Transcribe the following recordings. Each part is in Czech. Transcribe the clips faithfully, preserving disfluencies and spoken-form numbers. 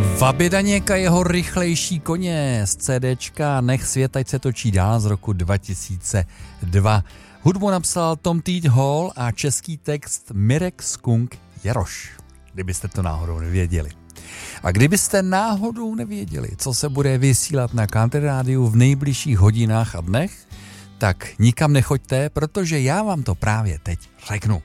Vaby Daněka, jeho rychlejší koně z CDčka Nech svět ať se točí dál z roku dva tisíce dva. Hudbu napsal Tom T. Hall a český text Mirek Skunk Jaroš, kdybyste to náhodou nevěděli. A kdybyste náhodou nevěděli, co se bude vysílat na Country Rádiu v nejbližších hodinách a dnech, tak nikam nechoďte, protože já vám to právě teď řeknu.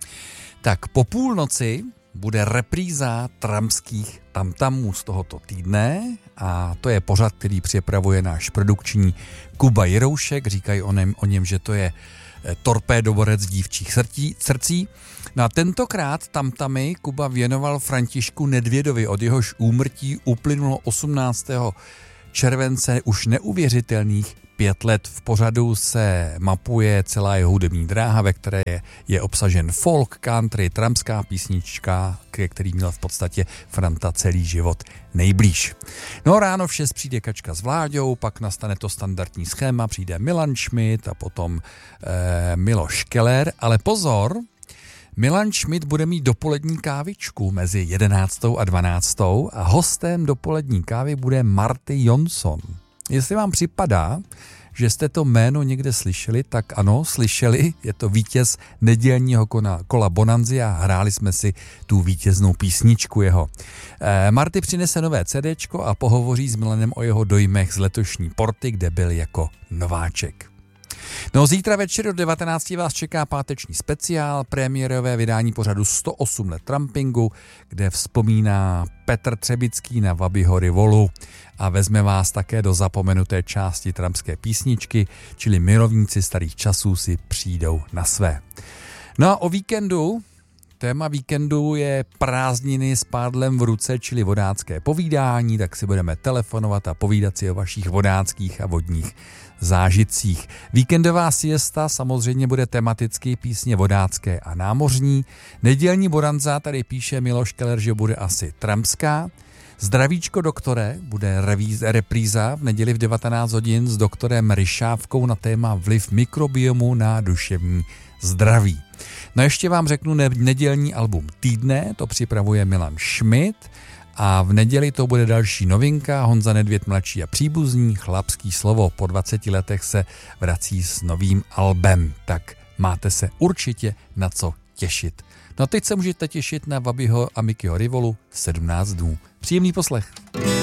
Tak po půlnoci bude repríza trampských tamtamů z tohoto týdne a to je pořad, který připravuje náš produkční Kuba Jiroušek. Říkají o něm, o něm že to je torpédoborec dívčích srdcí, srdcí. No a tentokrát tamtamy Kuba věnoval Františku Nedvědovi, od jehož úmrtí uplynulo osmnáctého července už neuvěřitelných pět let. V pořadu se mapuje celá jeho hudební dráha, ve které je, je obsažen folk, country, trampská písnička, ke který měl v podstatě Franta celý život nejblíž. No ráno v šest přijde Kačka s Vláďou, pak nastane to standardní schéma, přijde Milan Schmidt a potom eh, Miloš Keller, ale pozor, Milan Schmidt bude mít dopolední kávičku mezi jedenáctou a dvanáctou a hostem dopolední kávy bude Marty Jonsson. Jestli vám připadá, že jste to jméno někde slyšeli, tak ano, slyšeli, je to vítěz nedělního kola Bonanzy a hráli jsme si tu vítěznou písničku jeho. E, Marty přinese nové CDčko a pohovoří s Milanem o jeho dojmech z letošní porty, kde byl jako nováček. No zítra večer do devatenácti vás čeká páteční speciál, premiérové vydání pořadu sto osm let trampingu, kde vzpomíná Petr Třebický na Vabyho Rivolu a vezme vás také do zapomenuté části trampské písničky, čili milovníci starých časů si přijdou na své. No a o víkendu, téma víkendu je prázdniny s pádlem v ruce, čili vodácké povídání, tak si budeme telefonovat a povídat si o vašich vodáckých a vodních zážitcích. Víkendová siesta samozřejmě bude tematicky písně vodácké a námořní. Nedělní Bonanza, tady píše Miloš Keller, že bude asi trampská. Zdravíčko doktore bude revíz, repríza v neděli v devatenáct hodin s doktorem Ryšávkou na téma vliv mikrobiomu na duševní zdraví. No ještě vám řeknu nedělní album týdne, to připravuje Milan Schmidt a v neděli to bude další novinka, Honza Nedvěd mladší a příbuzný, Chlapský slovo, po dvaceti letech se vrací s novým albem, tak máte se určitě na co těšit. No a teď se můžete těšit na Vabyho a Mikyho Rivolu sedmnáct dnů. Příjemný poslech.